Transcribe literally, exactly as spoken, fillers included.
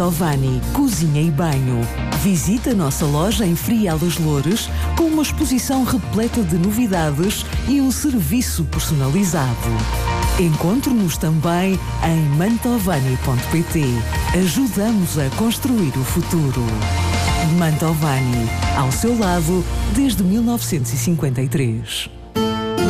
Mantovani Cozinha e Banho. Visite a nossa loja em Frial das Loures com uma exposição repleta de novidades e um serviço personalizado. Encontre-nos também em mantovani ponto pt. Ajudamos a construir o futuro. Mantovani, ao seu lado desde mil novecentos e cinquenta e três.